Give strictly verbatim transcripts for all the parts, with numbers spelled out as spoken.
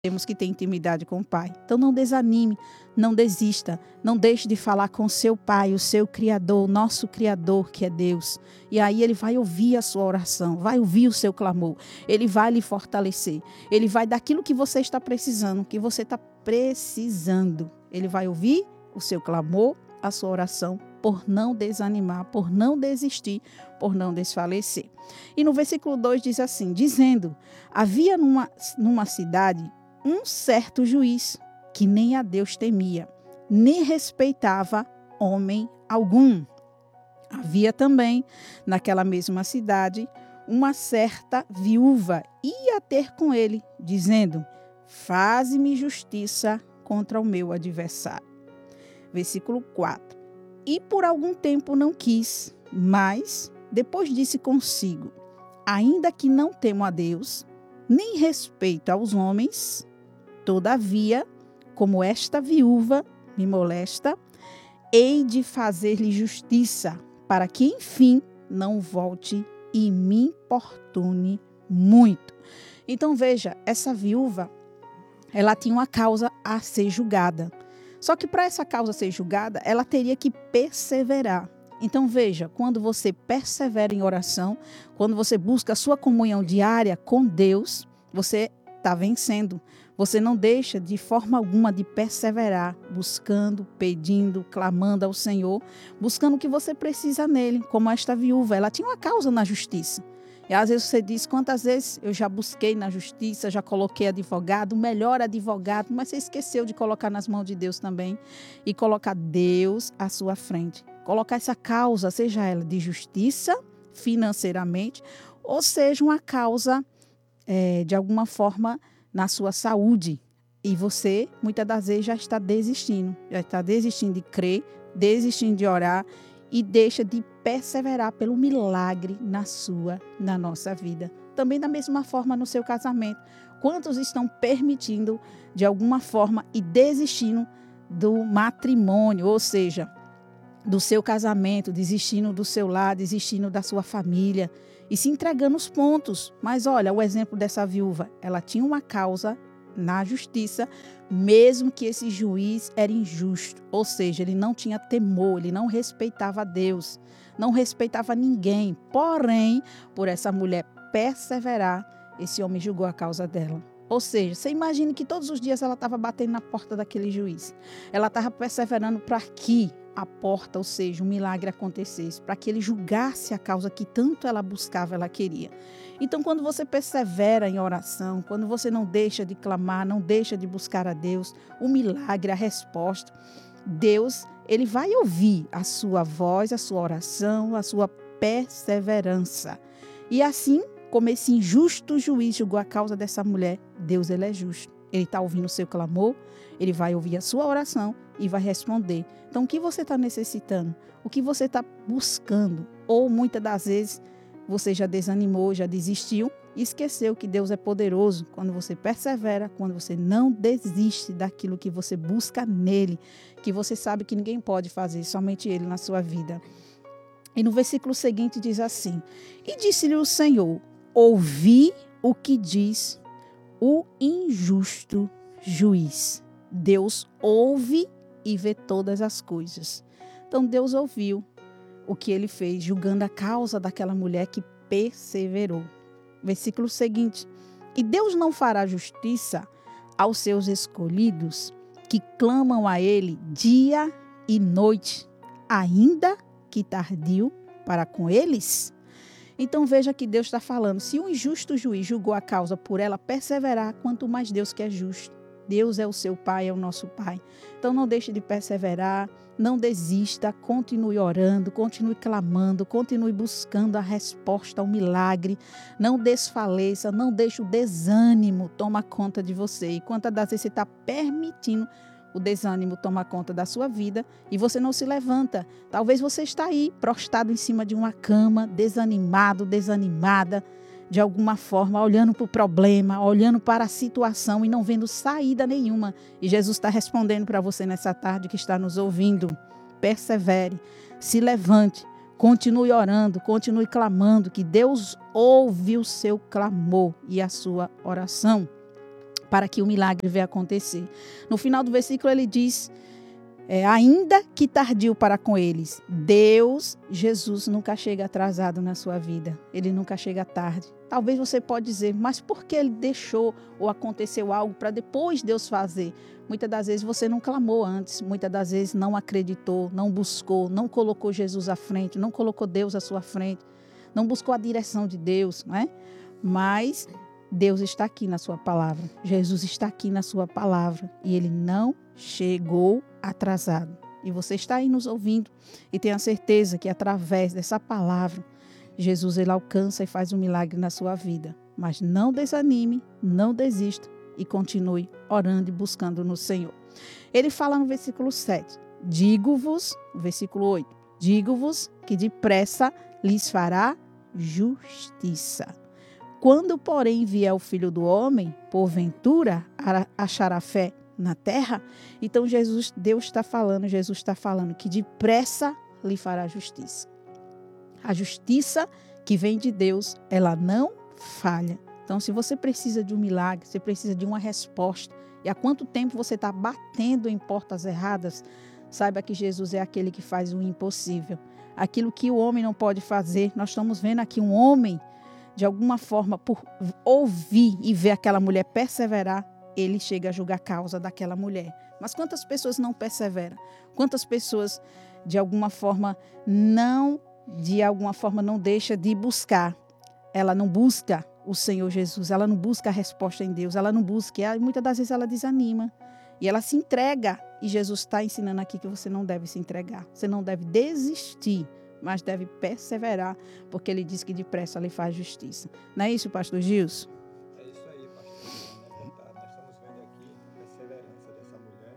temos que ter intimidade com o Pai. Então não desanime, não desista, não deixe de falar com seu Pai, o seu Criador, o nosso Criador, que é Deus. E aí Ele vai ouvir a sua oração, vai ouvir o seu clamor, Ele vai lhe fortalecer, Ele vai dar aquilo que você está precisando, que você está precisando. Ele vai ouvir o seu clamor, a sua oração, por não desanimar, por não desistir, por não desfalecer. E no versículo dois diz assim, dizendo, havia numa, numa cidade um certo juiz que nem a Deus temia, nem respeitava homem algum. Havia também, naquela mesma cidade, uma certa viúva, ia ter com ele, dizendo, faze-me justiça contra o meu adversário. Versículo quatro. E por algum tempo não quis, mas depois disse consigo, ainda que não temo a Deus, nem respeito aos homens, todavia, como esta viúva me molesta, hei de fazer-lhe justiça, para que, enfim, não volte e me importune muito. Então, veja, essa viúva, ela tinha uma causa a ser julgada. Só que para essa causa ser julgada, ela teria que perseverar. Então, veja, quando você persevera em oração, quando você busca a sua comunhão diária com Deus, você está vencendo. Você não deixa de forma alguma de perseverar, buscando, pedindo, clamando ao Senhor, buscando o que você precisa nele, como esta viúva. Ela tinha uma causa na justiça. E às vezes você diz, quantas vezes eu já busquei na justiça, já coloquei advogado, o melhor advogado, mas você esqueceu de colocar nas mãos de Deus também e colocar Deus à sua frente. Colocar essa causa, seja ela de justiça, financeiramente, ou seja uma causa é, de alguma forma na sua saúde. E você, muitas das vezes, já está desistindo, já está desistindo de crer, desistindo de orar, e deixa de perseverar pelo milagre na sua, na nossa vida. Também da mesma forma no seu casamento. Quantos estão permitindo, de alguma forma, e desistindo do matrimônio, ou seja, do seu casamento, desistindo do seu lar, desistindo da sua família, e se entregando os pontos. Mas olha, o exemplo dessa viúva, ela tinha uma causa na justiça, mesmo que esse juiz era injusto, ou seja, ele não tinha temor, ele não respeitava Deus, não respeitava ninguém, porém, por essa mulher perseverar, esse homem julgou a causa dela. Ou seja, você imagine que todos os dias ela estava batendo na porta daquele juiz, ela estava perseverando para que a porta, ou seja, um milagre acontecesse, para que ele julgasse a causa que tanto ela buscava, ela queria. Então, quando você persevera em oração, quando você não deixa de clamar, não deixa de buscar a Deus, o milagre, a resposta, Deus, ele vai ouvir a sua voz, a sua oração, a sua perseverança. E assim, como esse injusto juiz julgou a causa dessa mulher, Deus, ele é justo. Ele está ouvindo o seu clamor, ele vai ouvir a sua oração e vai responder. Então, o que você está necessitando? O que você está buscando? Ou, muitas das vezes, você já desanimou, já desistiu e esqueceu que Deus é poderoso quando você persevera, quando você não desiste daquilo que você busca nele, que você sabe que ninguém pode fazer, somente ele na sua vida. E no versículo seguinte diz assim, e disse-lhe o Senhor, ouvi o que diz o injusto juiz. Deus ouve e vê todas as coisas. Então Deus ouviu o que ele fez, julgando a causa daquela mulher que perseverou. Versículo seguinte, e Deus não fará justiça aos seus escolhidos, que clamam a ele dia e noite, ainda que tardio para com eles? Então veja que Deus está falando, se o injusto juiz julgou a causa por ela perseverar, quanto mais Deus que é justo. Deus é o seu Pai, é o nosso Pai. Então não deixe de perseverar, não desista, continue orando, continue clamando, continue buscando a resposta ao milagre. Não desfaleça, não deixe o desânimo tomar conta de você. E quantas das vezes você está permitindo o desânimo tomar conta da sua vida e você não se levanta. Talvez você está aí, prostrado em cima de uma cama, desanimado, desanimada, de alguma forma, olhando para o problema, olhando para a situação e não vendo saída nenhuma. E Jesus está respondendo para você nessa tarde que está nos ouvindo. Persevere, se levante, continue orando, continue clamando, que Deus ouve o seu clamor e a sua oração. para que o milagre venha acontecer. No final do versículo ele diz, é, ainda que tardio para com eles, Deus, Jesus nunca chega atrasado na sua vida, ele nunca chega tarde. Talvez você pode dizer, mas por que ele deixou ou aconteceu algo para depois Deus fazer? Muitas das vezes você não clamou antes, muitas das vezes não acreditou, não buscou, não colocou Jesus à frente, não colocou Deus à sua frente, não buscou a direção de Deus, não é? Mas Deus está aqui na sua palavra, Jesus está aqui na sua palavra e ele não chegou atrasado. E você está aí nos ouvindo e tenha certeza que através dessa palavra, Jesus ele alcança e faz um milagre na sua vida. Mas não desanime, não desista e continue orando e buscando no Senhor. Ele fala no versículo sete, digo-vos, versículo oito, digo-vos que depressa lhes fará justiça. Quando, porém, vier o Filho do Homem, porventura achará fé na terra? Então, Jesus, Deus está falando, Jesus está falando que depressa lhe fará justiça. A justiça que vem de Deus, ela não falha. Então, se você precisa de um milagre, você precisa de uma resposta, e há quanto tempo você está batendo em portas erradas, saiba que Jesus é aquele que faz o impossível. Aquilo que o homem não pode fazer, nós estamos vendo aqui um homem, de alguma forma, por ouvir e ver aquela mulher perseverar, ele chega a julgar a causa daquela mulher. Mas quantas pessoas não perseveram? Quantas pessoas, de alguma forma, não, de alguma forma, não deixa de buscar? Ela não busca o Senhor Jesus, ela não busca a resposta em Deus, ela não busca, e muitas das vezes ela desanima. E ela se entrega, e Jesus está ensinando aqui que você não deve se entregar, você não deve desistir, mas deve perseverar, porque ele diz que depressa lhe faz justiça. Não é isso, pastor Gilson? É isso aí, pastor. É verdade. Nós estamos vendo aqui a perseverança dessa mulher,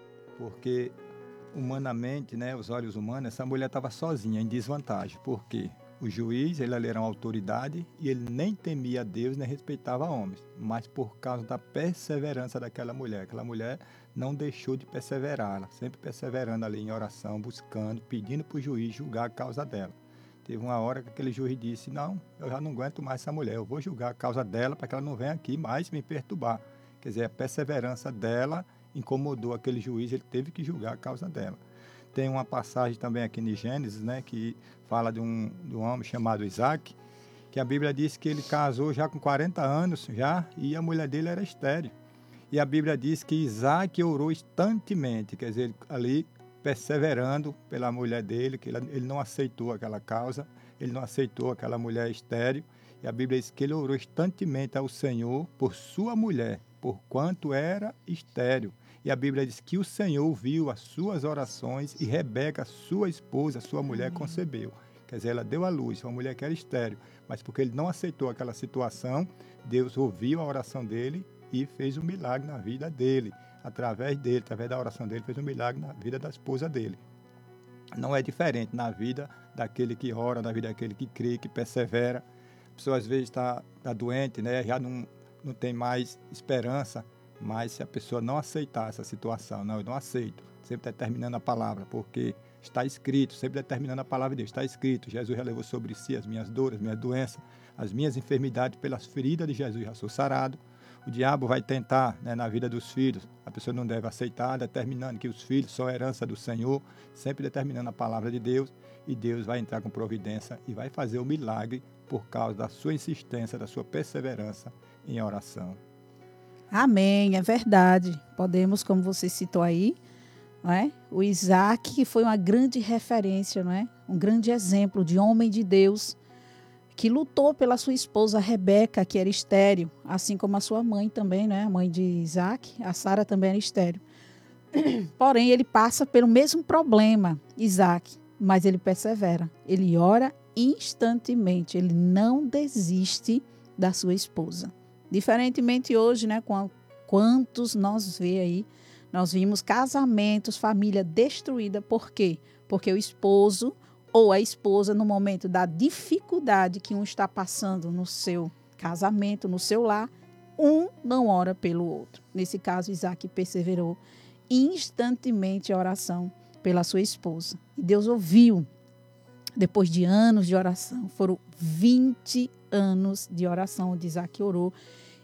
porque humanamente, né, os olhos humanos, essa mulher estava sozinha, em desvantagem. Por quê? O juiz, ele era uma autoridade e ele nem temia a Deus, nem respeitava homens. Mas por causa da perseverança daquela mulher, aquela mulher não deixou de perseverar, ela sempre perseverando ali em oração, buscando, pedindo para o juiz julgar a causa dela. Teve uma hora que aquele juiz disse, não, eu já não aguento mais essa mulher, eu vou julgar a causa dela para que ela não venha aqui mais me perturbar. Quer dizer, a perseverança dela incomodou aquele juiz, ele teve que julgar a causa dela. Tem uma passagem também aqui em Gênesis, né, que fala de um, de um homem chamado Isaac, que a Bíblia diz que ele casou já com quarenta anos, já, e a mulher dele era estéril. E a Bíblia diz que Isaac orou instantemente, quer dizer, ali perseverando pela mulher dele, que ele, ele não aceitou aquela causa, ele não aceitou aquela mulher estéril. E a Bíblia diz que ele orou instantemente ao Senhor por sua mulher, por quanto era estéril. E a Bíblia diz que o Senhor ouviu as suas orações e Rebeca, sua esposa, sua mulher, concebeu. Quer dizer, ela deu à luz, uma mulher que era estéril. Mas porque ele não aceitou aquela situação, Deus ouviu a oração dele e fez um milagre na vida dele. Através dele, através da oração dele, fez um milagre na vida da esposa dele. Não é diferente na vida daquele que ora, na vida daquele que crê, que persevera. A pessoa às vezes está tá doente, né? Já não, não tem mais esperança. Mas se a pessoa não aceitar essa situação, não, eu não aceito, sempre determinando a palavra, porque está escrito, sempre determinando a palavra de Deus, está escrito, Jesus já levou sobre si as minhas dores, as minhas doenças, as minhas enfermidades, pelas feridas de Jesus já sou sarado. O diabo vai tentar, né, na vida dos filhos, a pessoa não deve aceitar, determinando que os filhos são herança do Senhor, sempre determinando a palavra de Deus, e Deus vai entrar com providência e vai fazer o milagre por causa da sua insistência, da sua perseverança em oração. Amém, é verdade. Podemos, como você citou aí, não é? O Isaac, que foi uma grande referência, não é? Um grande exemplo de homem de Deus, que lutou pela sua esposa Rebeca, que era estéril, assim como a sua mãe também, né? A mãe de Isaac, a Sara também era estéril. Porém, ele passa pelo mesmo problema, Isaac, mas ele persevera. Ele ora instantemente, ele não desiste da sua esposa. Diferentemente hoje, né, com quantos nós vê aí, nós vimos casamentos, família destruída. Por quê? Porque o esposo ou a esposa, no momento da dificuldade que um está passando no seu casamento, no seu lar, um não ora pelo outro. Nesse caso, Isaac perseverou instantemente a oração pela sua esposa. E Deus ouviu, depois de anos de oração, foram vinte anos de oração onde Isaac orou e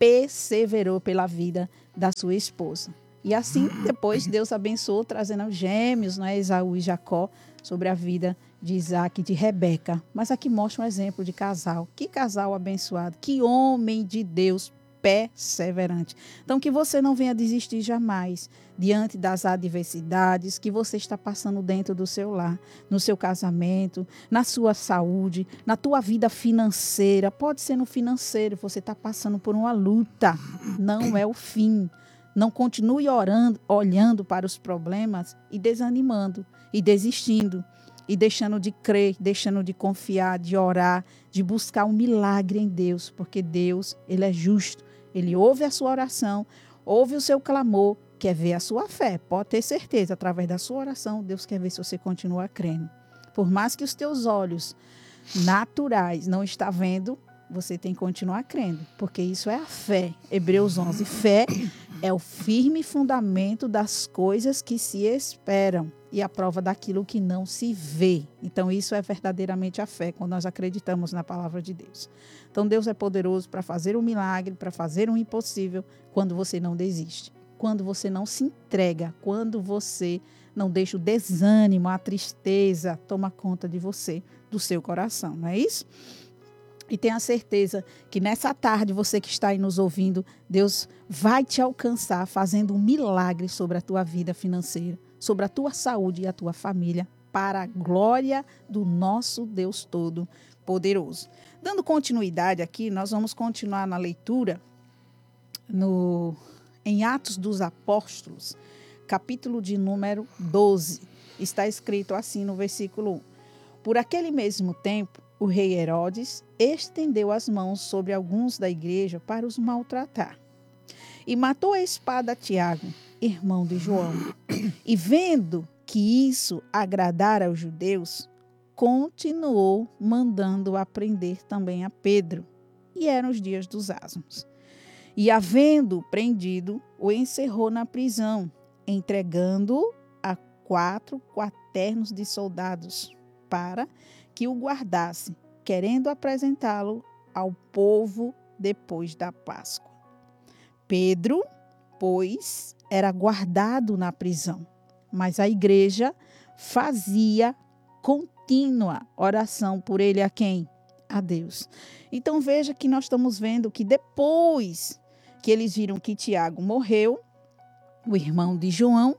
perseverou pela vida da sua esposa. E assim, depois, Deus abençoou, trazendo os gêmeos, né, Esaú e Jacó, sobre a vida de Isaac e de Rebeca. Mas aqui mostra um exemplo de casal. Que casal abençoado, que homem de Deus perseverante. Então, que você não venha desistir jamais diante das adversidades que você está passando dentro do seu lar, no seu casamento, na sua saúde, na tua vida financeira. Pode ser no financeiro, você está passando por uma luta. Não é o fim. Não continue orando, olhando para os problemas e desanimando, e desistindo, e deixando de crer, deixando de confiar, de orar, de buscar um milagre em Deus, porque Deus, Ele é justo. Ele ouve a sua oração, ouve o seu clamor, quer ver a sua fé. Pode ter certeza, através da sua oração, Deus quer ver se você continua crendo. Por mais que os teus olhos naturais não estão vendo, você tem que continuar crendo, porque isso é a fé. Hebreus onze, fé é o firme fundamento das coisas que se esperam e a prova daquilo que não se vê. Então, isso é verdadeiramente a fé, quando nós acreditamos na palavra de Deus. Então, Deus é poderoso para fazer um milagre, para fazer um impossível, quando você não desiste, quando você não se entrega, quando você não deixa o desânimo, a tristeza tomar conta de você, do seu coração, não é isso? E tenha certeza que nessa tarde, você que está aí nos ouvindo, Deus vai te alcançar fazendo um milagre sobre a tua vida financeira, sobre a tua saúde e a tua família, para a glória do nosso Deus Todo-Poderoso. Dando continuidade aqui, nós vamos continuar na leitura no, em Atos dos Apóstolos, capítulo de número doze. Está escrito assim no versículo um. Por aquele mesmo tempo, o rei Herodes estendeu as mãos sobre alguns da igreja para os maltratar. E matou a espada a Tiago, irmão de João. E vendo que isso agradara aos judeus, continuou mandando aprender também a Pedro. E eram os dias dos asmos. E, havendo prendido, o encerrou na prisão, entregando-o a quatro quaternos de soldados, para que o guardasse, querendo apresentá-lo ao povo depois da Páscoa. Pedro, pois, era guardado na prisão, mas a igreja fazia contínua oração por ele a quem? A Deus. Então veja que nós estamos vendo que depois que eles viram que Tiago morreu, o irmão de João,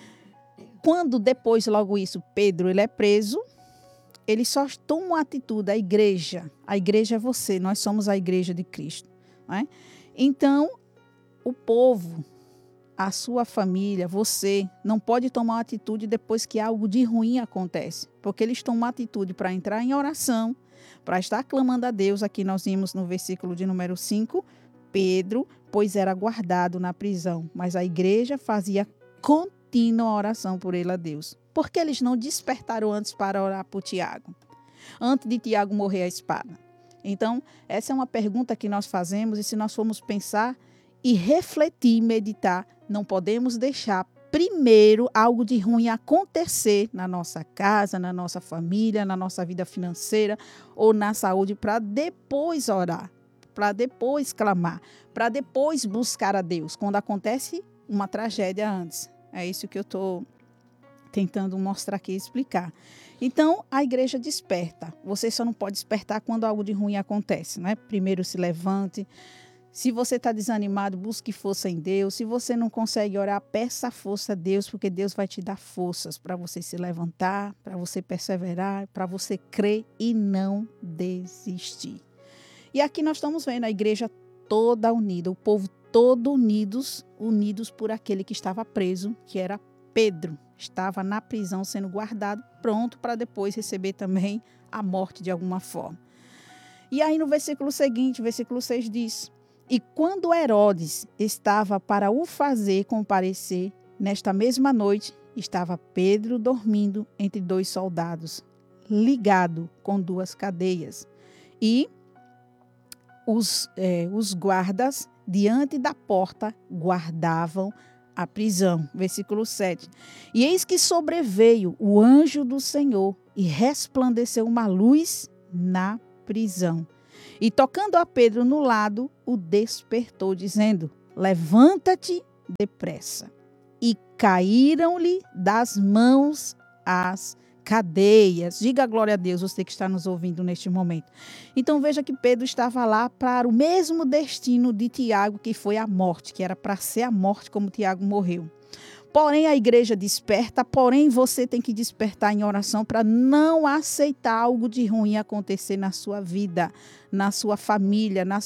quando depois, logo isso, Pedro ele é preso, eles só tomam uma atitude, a igreja. A igreja é você, nós somos a igreja de Cristo. Não é? Então, o povo, a sua família, você, não pode tomar uma atitude depois que algo de ruim acontece. Porque eles tomam uma atitude para entrar em oração, para estar clamando a Deus. Aqui nós vimos no versículo de número cinco, Pedro, pois era guardado na prisão, mas a igreja fazia contínua oração por ele a Deus. Por que eles não despertaram antes para orar por Tiago? Antes de Tiago morrer a espada. Então, essa é uma pergunta que nós fazemos, e se nós formos pensar e refletir, meditar, não podemos deixar primeiro algo de ruim acontecer na nossa casa, na nossa família, na nossa vida financeira ou na saúde, para depois orar, para depois clamar, para depois buscar a Deus, quando acontece uma tragédia antes. É isso que eu estou tentando mostrar aqui e explicar. Então, a igreja desperta. Você só não pode despertar quando algo de ruim acontece, né? Primeiro se levante. Se você está desanimado, busque força em Deus. Se você não consegue orar, peça força a Deus, porque Deus vai te dar forças para você se levantar, para você perseverar, para você crer e não desistir. E aqui nós estamos vendo a igreja toda unida, o povo todo unidos, unidos por aquele que estava preso, que era Pedro. Estava na prisão sendo guardado, pronto para depois receber também a morte de alguma forma. E aí no versículo seguinte, versículo seis diz: E quando Herodes estava para o fazer comparecer, nesta mesma noite, estava Pedro dormindo entre dois soldados, ligado com duas cadeias. E os, eh, os guardas diante da porta guardavam a prisão. Versículo sete. E eis que sobreveio o anjo do Senhor e resplandeceu uma luz na prisão. E tocando a Pedro no lado, o despertou, dizendo: levanta-te depressa. E caíram-lhe das mãos as cadeias. Diga glória a Deus, você que está nos ouvindo neste momento. Então veja que Pedro estava lá para o mesmo destino de Tiago, que foi a morte, que era para ser a morte como Tiago morreu. Porém, a igreja desperta, porém você tem que despertar em oração para não aceitar algo de ruim acontecer na sua vida, na sua família, na